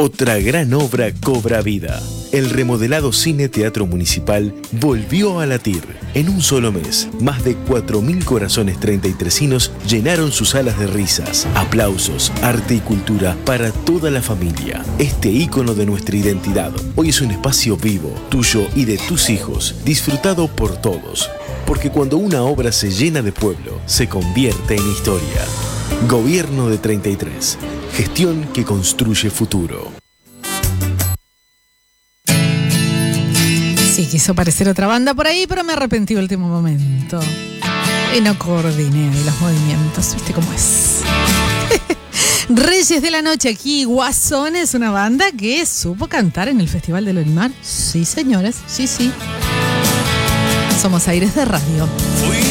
Otra gran obra cobra vida. El remodelado Cine Teatro Municipal volvió a latir. En un solo mes, más de 4.000 corazones 33inos llenaron sus salas de risas, aplausos, arte y cultura para toda la familia. Este ícono de nuestra identidad hoy es un espacio vivo, tuyo y de tus hijos, disfrutado por todos. Porque cuando una obra se llena de pueblo, se convierte en historia. Gobierno de 33. Gestión que construye futuro. Sí, quiso parecer otra banda por ahí, pero me arrepentí el último momento. Y no coordiné los movimientos, ¿viste cómo es? Reyes de la Noche, aquí Guasones, una banda que supo cantar en el Festival del Olimar. Sí, señores, sí. Somos Aires de Radio.